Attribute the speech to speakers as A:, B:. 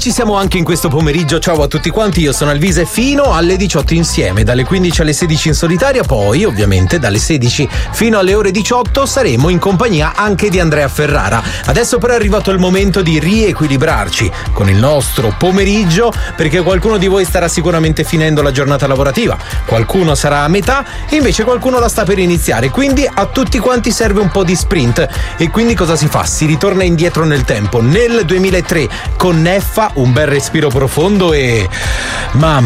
A: ci siamo anche in questo pomeriggio. Ciao a tutti quanti, io sono Alvise fino alle 18 insieme, dalle 15 alle 16 in solitaria, poi ovviamente dalle 16 fino alle ore 18 saremo in compagnia anche di Andrea Ferrara. Adesso però è arrivato il momento di riequilibrarci con il nostro pomeriggio, perché qualcuno di voi starà sicuramente finendo la giornata lavorativa, qualcuno sarà a metà e invece qualcuno la sta per iniziare, quindi a tutti quanti serve un po' di sprint. E quindi cosa si fa? Si ritorna indietro nel tempo, nel 2003 con Neffa, un bel respiro profondo e mamma